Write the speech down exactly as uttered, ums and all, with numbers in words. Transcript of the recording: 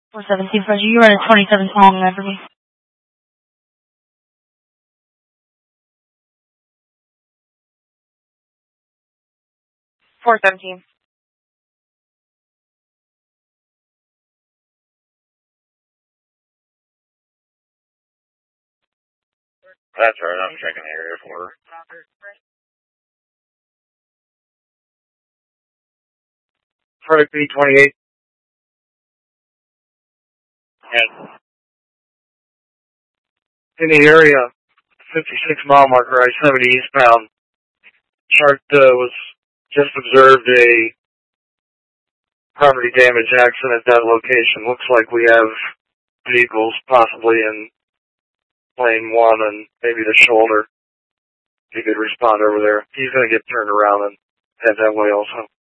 four seventeen, Freddy, you're at a twenty-seven long after me. four seventeen. That's right, I'm checking the area for her. Product B twenty-eight. And in the area, fifty-six mile marker, I seventy eastbound. Chart uh, was just observed a property damage accident at that location. Looks like we have vehicles possibly in lane one and maybe the shoulder. If you could respond over there. He's going to get turned around and head that way also.